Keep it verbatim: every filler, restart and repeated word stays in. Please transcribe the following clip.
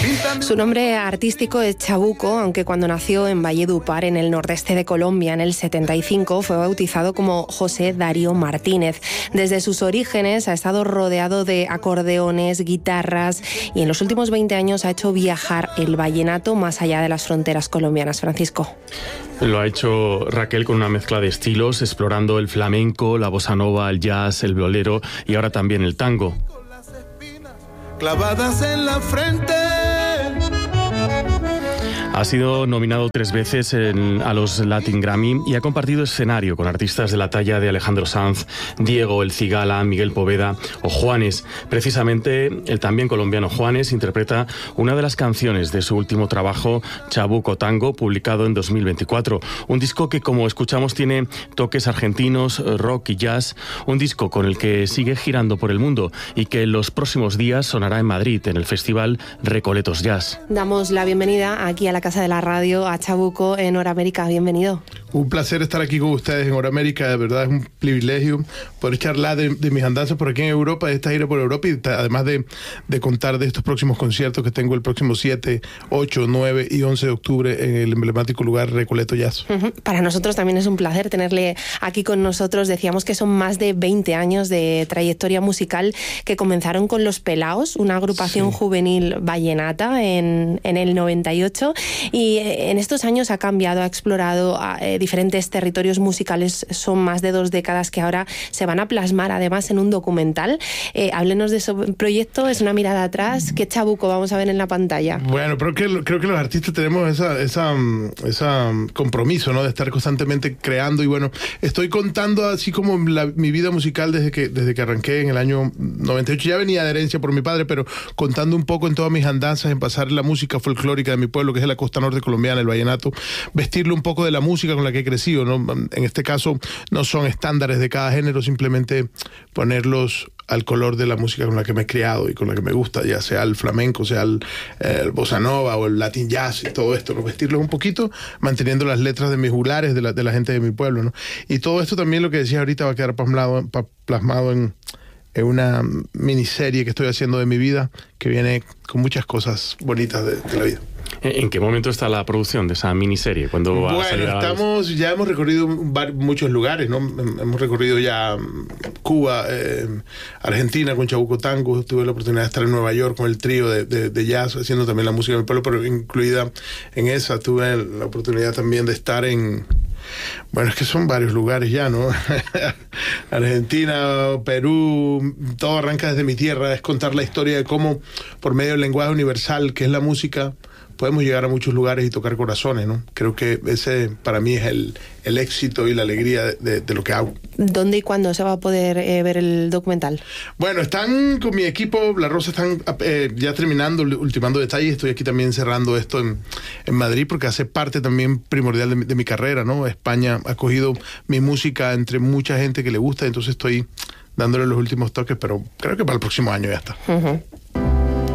Su nombre artístico es Chabuco, aunque cuando nació en Valledupar, en el nordeste de Colombia, en el setenta y cinco, fue bautizado como José Darío Martínez. Desde sus orígenes ha estado rodeado de acordeones, guitarras y en los últimos veinte años ha hecho viajar el vallenato más allá de las fronteras colombianas. Francisco. Lo ha hecho Raquel con una mezcla de estilos, explorando el flamenco, la bossa nova, el jazz, el bolero y ahora también el tango. Clavadas en la frente. Ha sido nominado tres veces en, a los Latin Grammy y ha compartido escenario con artistas de la talla de Alejandro Sanz, Diego El Cigala, Miguel Poveda o Juanes. Precisamente el también colombiano Juanes interpreta una de las canciones de su último trabajo, Chabuco Tango, publicado en dos mil veinticuatro. Un disco que, como escuchamos, tiene toques argentinos, rock y jazz. Un disco con el que sigue girando por el mundo y que en los próximos días sonará en Madrid, en el festival Recoletos Jazz. Damos la bienvenida aquí a la Casa de la Radio, a Chabuco en Hora América. Bienvenido. Un placer estar aquí con ustedes en Hora América. De verdad es un privilegio poder charlar de, de mis andanzas por aquí en Europa, de esta gira por Europa y además de, de contar de estos próximos conciertos que tengo el próximo siete, ocho, nueve y once de octubre en el emblemático lugar Recoleto Jazz. Uh-huh. Para nosotros también es un placer tenerle aquí con nosotros. Decíamos que son más de veinte años de trayectoria musical que comenzaron con Los Pelaos, una agrupación sí. juvenil vallenata en, en el noventa y ocho. Y en estos años ha cambiado, ha explorado eh, diferentes territorios musicales. Son más de dos décadas que ahora se van a plasmar además en un documental. Eh, háblenos de ese proyecto, es una mirada atrás. ¿Qué Chabuco vamos a ver en la pantalla? Bueno, creo que, creo que los artistas tenemos esa, esa, esa compromiso, ¿no? De estar constantemente creando y bueno, estoy contando así como la, mi vida musical desde que, desde que arranqué en el año noventa y ocho. Ya venía de herencia por mi padre, pero contando un poco en todas mis andanzas en pasar la música folclórica de mi pueblo, que es la costa norte colombiana, el vallenato, vestirlo un poco de la música con la que he crecido, ¿no? En este caso no son estándares de cada género, simplemente ponerlos al color de la música con la que me he criado y con la que me gusta, ya sea el flamenco, sea el, el bossa nova o el latin jazz y todo esto, ¿no? Vestirlos un poquito, manteniendo las letras de mis juglares, de la, de la gente de mi pueblo, ¿no? Y todo esto también, lo que decías ahorita, va a quedar plasmado, plasmado en, en una miniserie que estoy haciendo de mi vida, que viene con muchas cosas bonitas de, de la vida. ¿En qué momento está la producción de esa miniserie? ¿Cuándo va bueno, a salir a estamos, ya hemos recorrido muchos lugares, ¿no? Hemos recorrido ya Cuba, eh, Argentina con Chabuco Tango. Tuve la oportunidad de estar en Nueva York con el trío de, de, de jazz, haciendo también la música del pueblo, pero incluida en esa. Tuve la oportunidad también de estar en... Bueno, es que son varios lugares ya, ¿no? Argentina, Perú, todo arranca desde mi tierra. Es contar la historia de cómo, por medio del lenguaje universal, que es la música, podemos llegar a muchos lugares y tocar corazones, ¿no? Creo que ese para mí es el, el éxito y la alegría de, de, de lo que hago. ¿Dónde y cuándo se va a poder eh, ver el documental? Bueno, están con mi equipo, La Rosa, están eh, ya terminando, ultimando detalles. Estoy aquí también cerrando esto en, en Madrid porque hace parte también primordial de mi, de mi carrera, ¿no? España ha cogido mi música entre mucha gente que le gusta, entonces estoy dándole los últimos toques, pero creo que para el próximo año ya está. Uh-huh.